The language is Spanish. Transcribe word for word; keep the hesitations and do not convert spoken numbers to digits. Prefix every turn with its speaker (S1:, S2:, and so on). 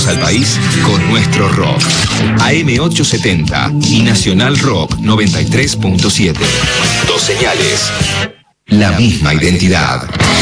S1: al país con nuestro rock. A M ochocientos setenta y Nacional Rock noventa y tres punto siete. Dos señales. La misma identidad.